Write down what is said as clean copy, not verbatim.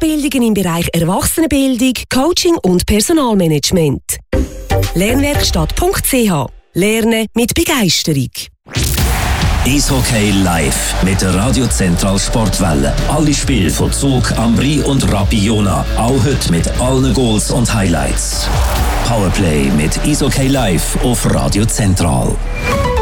Weiterbildungen im Bereich Erwachsenenbildung, Coaching und Personalmanagement. Lernwerkstatt.ch. Lernen mit Begeisterung. Eishockey live mit der Radio Central Sportwelle. Alle Spiele von Zug, Ambri und Rapiona. Auch heute mit allen Goals und Highlights. Powerplay mit Eishockey live auf Radio Central.